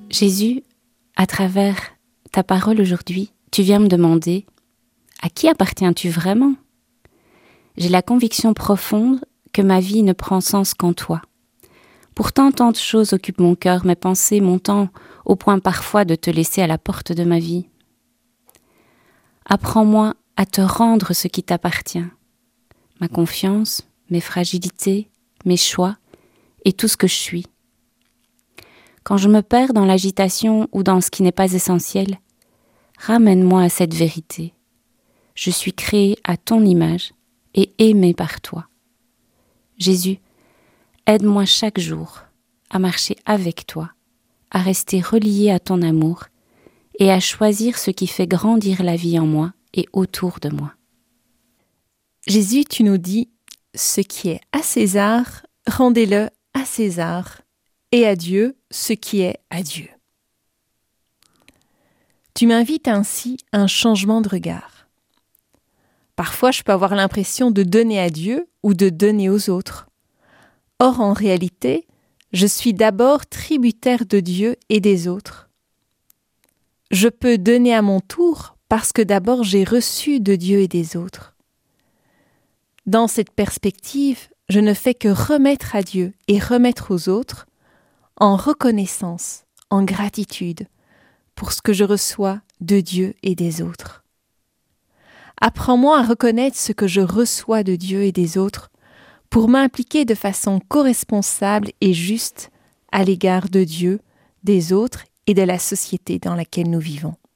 Jésus, à travers ta parole aujourd'hui, tu viens me demander « À qui appartiens-tu vraiment ?» J'ai la conviction profonde que ma vie ne prend sens qu'en toi. Pourtant, tant de choses occupent mon cœur, mes pensées montant au point parfois de te laisser à la porte de ma vie. Apprends-moi à te rendre ce qui t'appartient, ma confiance, mes fragilités, mes choix et tout ce que je suis. Quand je me perds dans l'agitation ou dans ce qui n'est pas essentiel, ramène-moi à cette vérité. Je suis créé à ton image et aimé par toi. Jésus, aide-moi chaque jour à marcher avec toi, à rester relié à ton amour et à choisir ce qui fait grandir la vie en moi et autour de moi. Jésus, tu nous dis, ce qui est à César, rendez-le à César, et à Dieu ce qui est à Dieu. Tu m'invites ainsi à un changement de regard. Parfois, je peux avoir l'impression de donner à Dieu ou de donner aux autres. Or, en réalité, je suis d'abord tributaire de Dieu et des autres. Je peux donner à mon tour parce que d'abord j'ai reçu de Dieu et des autres. Dans cette perspective, je ne fais que remettre à Dieu et remettre aux autres en reconnaissance, en gratitude pour ce que je reçois de Dieu et des autres. Apprends-moi à reconnaître ce que je reçois de Dieu et des autres pour m'impliquer de façon co-responsable et juste à l'égard de Dieu, des autres et de la société dans laquelle nous vivons.